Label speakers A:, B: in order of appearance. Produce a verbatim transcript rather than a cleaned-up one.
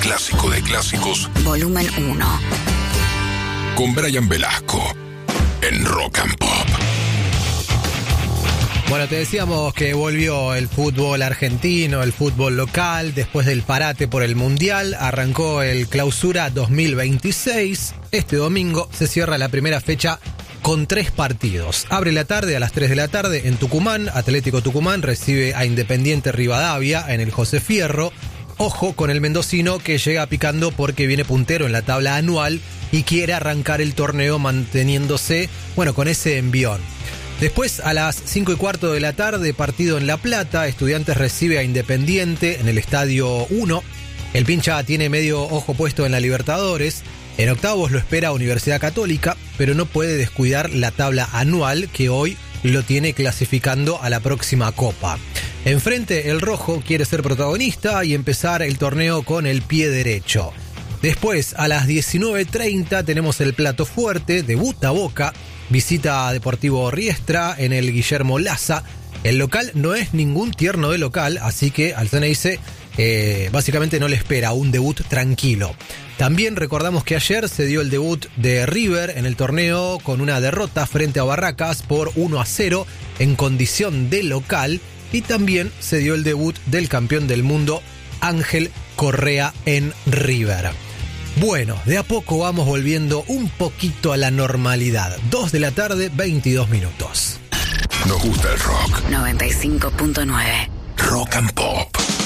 A: clásico de clásicos.
B: Volumen uno.
A: Con Brian Velasco en Rock and Pop.
C: Bueno, te decíamos que volvió el fútbol argentino, el fútbol local, después del parate por el Mundial, arrancó el Clausura dos mil veintiséis. Este domingo se cierra la primera fecha con tres partidos. Abre la tarde a las tres de la tarde en Tucumán. Atlético Tucumán recibe a Independiente Rivadavia en el José Fierro. Ojo con el mendocino, que llega picando porque viene puntero en la tabla anual y quiere arrancar el torneo manteniéndose, bueno, con ese envión. Después, a las cinco y cuarto de la tarde, partido en La Plata. Estudiantes recibe a Independiente en el Estadio uno. El pincha tiene medio ojo puesto en la Libertadores. En octavos lo espera Universidad Católica, pero no puede descuidar la tabla anual, que hoy lo tiene clasificando a la próxima Copa. Enfrente, el rojo quiere ser protagonista y empezar el torneo con el pie derecho. Después, a las diecinueve treinta, tenemos el plato fuerte. Debuta Boca. Visita a Deportivo Riestra en el Guillermo Laza. El local no es ningún tierno de local, así que al Ceneice eh, básicamente no le espera un debut tranquilo. También recordamos que ayer se dio el debut de River en el torneo con una derrota frente a Barracas por uno a cero en condición de local. Y también se dio el debut del campeón del mundo Ángel Correa en River. Bueno, de a poco vamos volviendo un poquito a la normalidad. dos de la tarde, veintidós minutos.
A: Nos gusta el rock.
B: noventa y cinco punto nueve.
A: Rock and Pop.